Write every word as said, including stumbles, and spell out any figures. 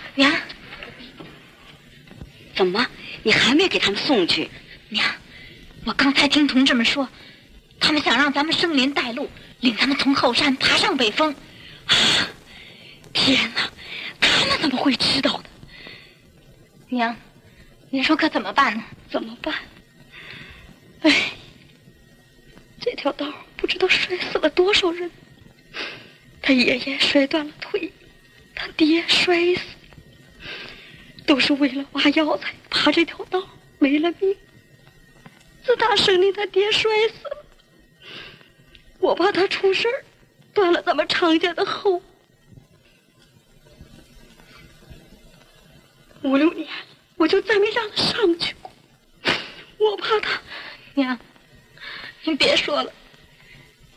娘， 怎么，你还没给他们送去？ 娘，我刚才听同志们说，他们想让咱们生林带路，领他们从后山爬上北峰。 啊！天哪，他们怎么会知道的？ 娘，您说可怎么办呢？ 怎么办？哎，这条道不知道摔死了多少人。他爷爷摔断了腿，他爹摔死，都是为了挖药材爬这条道没了命。自打生林他爹摔死了，我怕他出事儿，断了咱们常家的后。五六年我就再没让他上去过，我怕他。 娘，您别说了，